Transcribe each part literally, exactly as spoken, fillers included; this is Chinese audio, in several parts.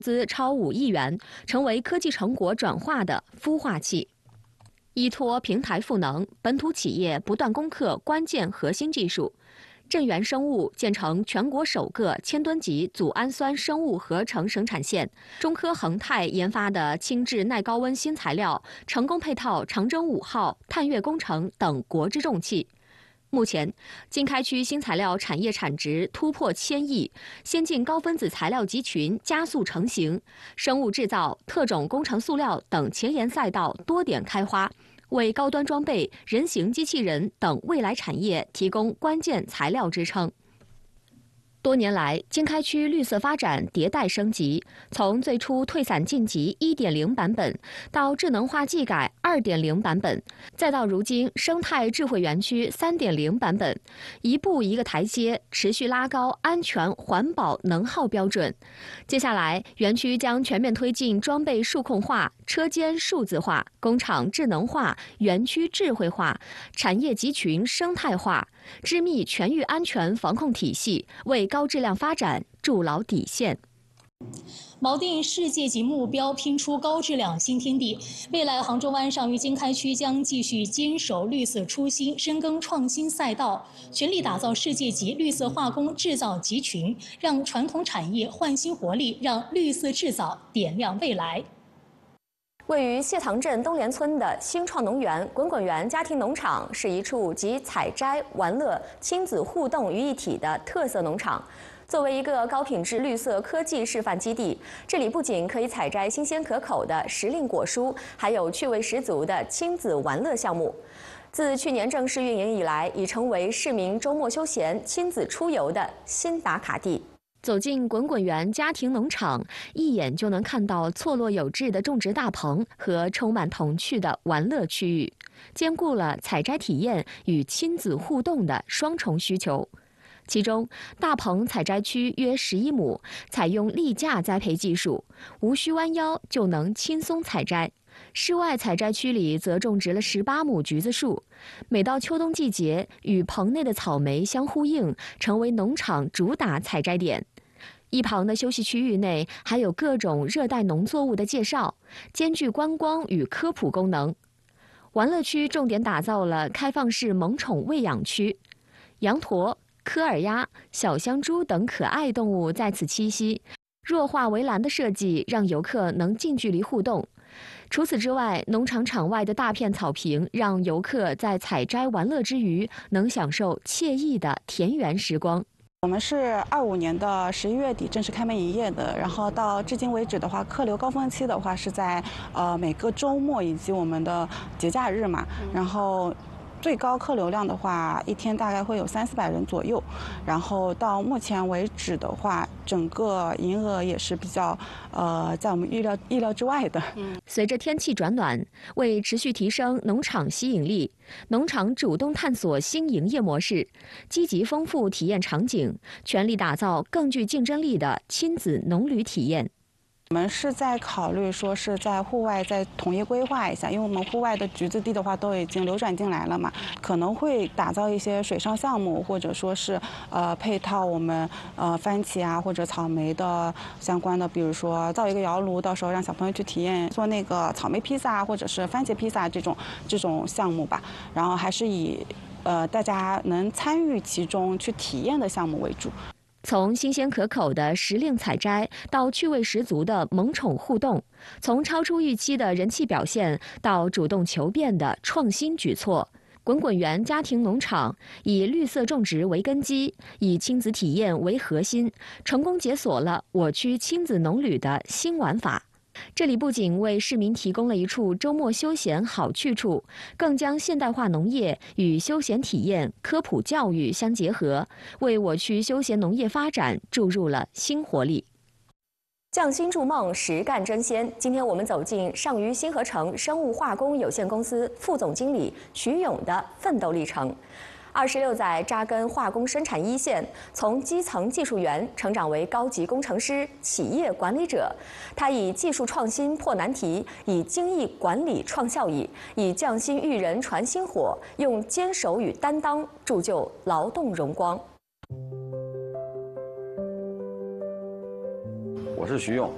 资超五亿元，成为科技成果转化的孵化器。依托平台赋能，本土企业不断攻克关键核心技术。振源生物建成全国首个千吨级组氨酸生物合成生产线，中科恒泰研发的轻质耐高温新材料成功配套长征五号探月工程等国之重器。目前，经开区新材料产业产值突破千亿，先进高分子材料集群加速成型，生物制造、特种工程塑料等前沿赛道多点开花，为高端装备、人形机器人等未来产业提供关键材料支撑。多年来，经开区绿色发展迭代升级，从最初退散晋级 一点零 版本，到智能化技改 二点零 版本，再到如今生态智慧园区 三点零 版本，一步一个台阶，持续拉高安全、环保、能耗标准。接下来，园区将全面推进装备数控化、车间数字化、工厂智能化、园区智慧化、产业集群生态化，织密全域安全防控体系，为高质量发展筑牢底线。 锚定世界级目标，拼出高质量新天地。未来杭州湾上虞经开区将继续坚守绿色初心，深耕创新赛道，全力打造世界级绿色化工制造集群，让传统产业焕新活力，让绿色制造点亮未来。 位于谢塘镇东莲村的新创农园滚滚园家庭农场是一处集采摘、玩乐、亲子互动于一体的特色农场。作为一个高品质绿色科技示范基地，这里不仅可以采摘新鲜可口的时令果蔬，还有趣味十足的亲子玩乐项目。自去年正式运营以来，已成为市民周末休闲、亲子出游的新打卡地。走进滚滚园家庭农场，一眼就能看到错落有致的种植大棚和充满童趣的玩乐区域，兼顾了采摘体验与亲子互动的双重需求。其中，大棚采摘区约十一亩，采用立架栽培技术，无需弯腰就能轻松采摘。室外采摘区里则种植了十八亩橘子树，每到秋冬季节，与棚内的草莓相呼应，成为农场主打采摘点。一旁的休息区域内还有各种热带农作物的介绍，兼具观光与科普功能。玩乐区重点打造了开放式萌宠喂养区，羊驼、科尔鸭、小香猪等可爱动物在此栖息。弱化围栏的设计让游客能近距离互动。除此之外，农场场外的大片草坪让游客在采摘玩乐之余，能享受惬意的田园时光。 我们是二五年的十一月底正式开门营业的，然后到至今为止的话，客流高峰期的话是在呃每个周末以及我们的节假日嘛，然后最高客流量的话，一天大概会有三四百人左右。然后到目前为止的话，整个营业额也是比较呃在我们预料意料之外的。 随着天气转暖，为持续提升农场吸引力，农场主动探索新营业模式，积极丰富体验场景，全力打造更具竞争力的亲子农旅体验。 我们是在考虑说是在户外再统一规划一下，因为我们户外的橘子地的话都已经流转进来了嘛，可能会打造一些水上项目，或者说是呃配套我们呃番茄啊或者草莓的相关的，比如说造一个窑炉，到时候让小朋友去体验做那个草莓披萨或者是番茄披萨这种这种项目吧，然后还是以呃大家能参与其中去体验的项目为主。 从新鲜可口的时令采摘到趣味十足的萌宠互动，从超出预期的人气表现到主动求变的创新举措，滚滚园家庭农场以绿色种植为根基，以亲子体验为核心，成功解锁了我区亲子农旅的新玩法。这里不仅为市民提供了一处周末休闲好去处，更将现代化农业与休闲体验、科普教育相结合，为我区休闲农业发展注入了新活力。匠心筑梦，实干争先。今天我们走进上虞新合成生物化工有限公司副总经理徐勇的奋斗历程。二十六载扎根化工生产一线，从基层技术员成长为高级工程师、企业管理者。他以技术创新破难题，以精益管理创效益，以匠心育人传薪火，用坚守与担当铸就劳动荣光。 我是徐勇，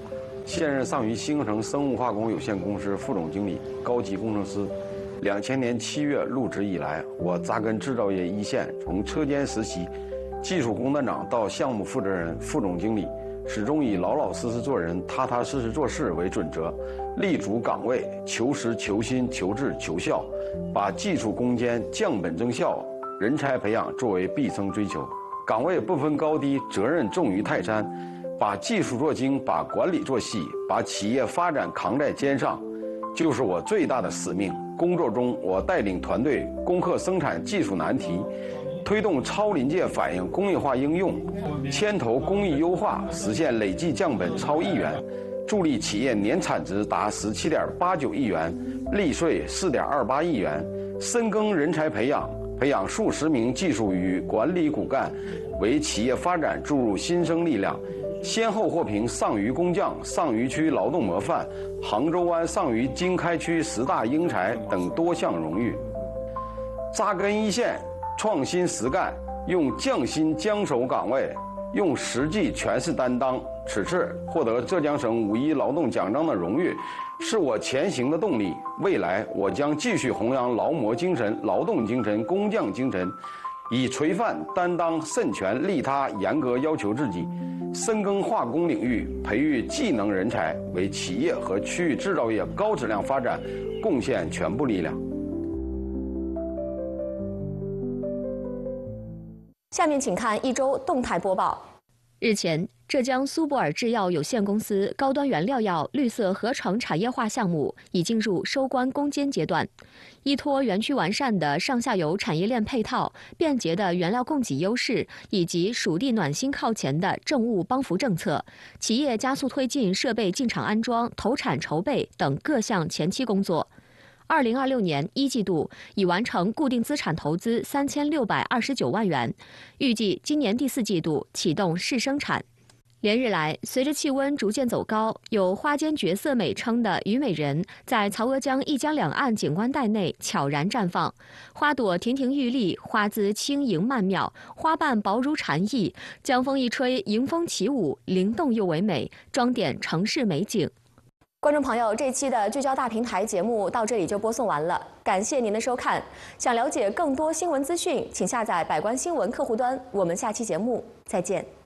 现任上虞新城生物化工有限公司副总经理、高级工程师。两千年七月入职以来，我扎根制造业一线，从车间实习、技术工段长到项目负责人、副总经理，始终以老老实实做人、踏踏实实做事为准则，立足岗位，求实、求新、求质、求效，把技术攻坚、降本增效、人才培养作为毕生追求。岗位不分高低，责任重于泰山，把技术做精，把管理做细，把企业发展扛在肩上，就是我最大的使命。工作中，我带领团队攻克生产技术难题，推动超临界反应工业化应用，牵头工艺优化，实现累计降本超亿元，助力企业年产值达十七点八九亿元，利税四点二八亿元，深耕人才培养。培养数十名技术与管理骨干，为企业发展注入新生力量，先后获评上虞工匠、上虞区劳动模范、杭州湾上虞经开区十大英才等多项荣誉。扎根一线，创新实干，用匠心坚守岗位，用实际诠释担当。此次获得浙江省五一劳动奖章的荣誉，是我前行的动力。未来我将继续弘扬劳模精神、劳动精神、工匠精神，以垂范担当、慎权利他，严格要求自己，深耕化工领域，培育技能人才，为企业和区域制造业高质量发展贡献全部力量。 下面请看一周动态播报。 日前，浙江苏泊尔制药有限公司高端原料药绿色合成产业化项目已进入收官攻坚阶段。依托园区完善的上下游产业链配套、便捷的原料供给优势以及属地暖心靠前的政务帮扶政策，企业加速推进设备进场安装、投产筹备等各项前期工作。二零二六年一季度已完成固定资产投资三千六百二十九万元，预计今年第四季度启动试生产。连日来，随着气温逐渐走高，有花间绝色美称的虞美人在曹娥江一江两岸景观带内悄然绽放，花朵亭亭玉立，花姿轻盈曼妙，花瓣薄如蝉翼，江风一吹，迎风起舞，灵动又唯美，装点城市美景。 观众朋友，这期的聚焦大平台节目到这里就播送完了，感谢您的收看。想了解更多新闻资讯，请下载百官新闻客户端。我们下期节目再见。